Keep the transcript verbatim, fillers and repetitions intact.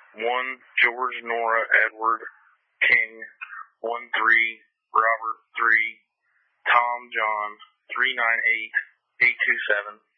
one George Nora Edward King, one three Robert three Tom John three nine eight eight two seven.